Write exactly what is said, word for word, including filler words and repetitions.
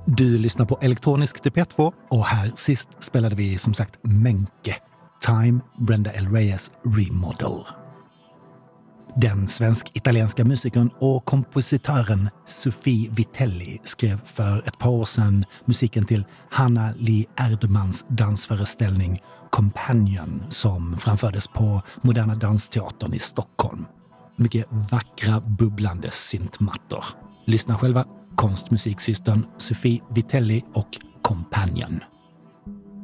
Du lyssnar på Elektronisk till P två och här sist spelade vi som sagt Menke, Time, Brenda L. Reyes Remodel. Den svensk-italienska musikern och kompositören Sofie Vitelli skrev för ett par år sedan musiken till Hanna Li Erdmans dansföreställning Companion som framfördes på Moderna Dansteatern i Stockholm. Mycket vackra, bubblande syntmattor. Lyssna själva, konstmusiksystern Sofie Vitelli och Companion.